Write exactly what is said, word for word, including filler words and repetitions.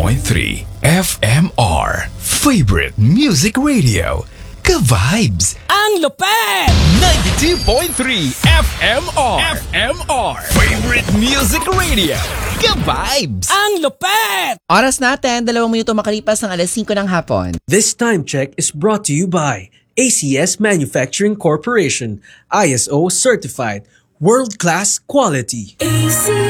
point three F M R. Favorite Music Radio. Ka-vibes! Ang lupet! ninety-two point three F M R. F M R. Favorite Music Radio. Ka-vibes! Ang lupet! Oras natin, dalawang minuto makalipas ng alas singko ng hapon. This time check is brought to you by A C S Manufacturing Corporation, I S O certified, world-class quality.